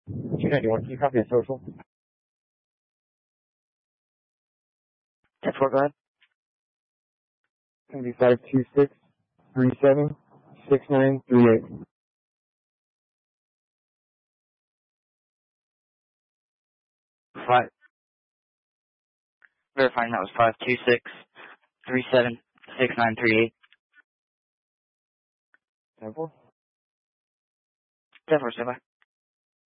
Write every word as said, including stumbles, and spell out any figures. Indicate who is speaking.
Speaker 1: two ninety-one, can you copy a social?
Speaker 2: ten four, go ahead.
Speaker 1: It's going to be five two six, three seven, six nine three eight.
Speaker 2: Five. Verifying that was five two six, three seven, six nine three eight.
Speaker 1: ten four?
Speaker 2: ten four, stand by.